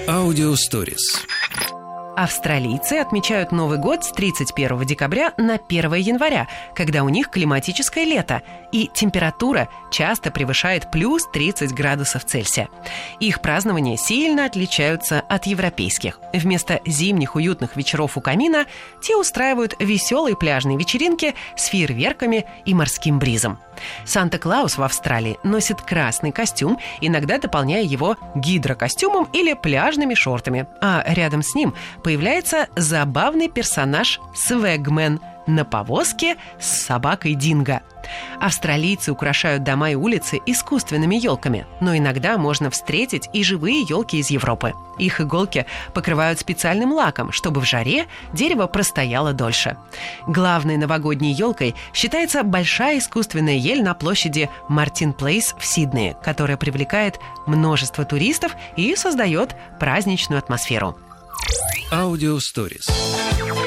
Аудиосторис. Австралийцы отмечают Новый год с 31 декабря на 1 января, когда у них климатическое лето, и температура часто превышает плюс 30 градусов Цельсия. Их празднования сильно отличаются от европейских. Вместо зимних уютных вечеров у камина те устраивают веселые пляжные вечеринки с фейерверками и морским бризом. Санта-Клаус в Австралии носит красный костюм, иногда дополняя его гидрокостюмом или пляжными шортами, а рядом с ним появляется забавный персонаж Свэгмен на повозке с собакой Динго. Австралийцы украшают дома и улицы искусственными елками, но иногда можно встретить и живые елки из Европы. Их иголки покрывают специальным лаком, чтобы в жаре дерево простояло дольше. Главной новогодней елкой считается большая искусственная ель на площади Мартин Плейс в Сиднее, которая привлекает множество туристов и создает праздничную атмосферу. Аудиосторис.